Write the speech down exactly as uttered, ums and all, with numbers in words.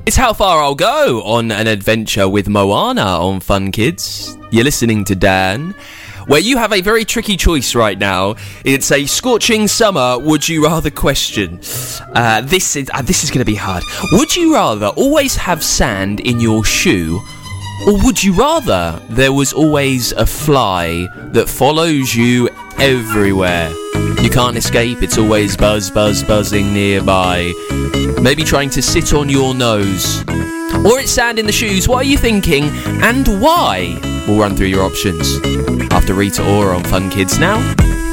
It's How Far I'll Go on an adventure with Moana on Fun Kids. You're listening to Dan, where you have a very tricky choice right now. It's a scorching summer would you rather question. Uh, this is uh, this is going to be hard. Would you rather always have sand in your shoe, or would you rather there was always a fly that follows you everywhere? You can't escape, it's always buzz, buzz, buzzing nearby. Maybe trying to sit on your nose. Or it's sand in the shoes. What are you thinking, and why? We'll run through your options after Rita Ora on Fun Kids now.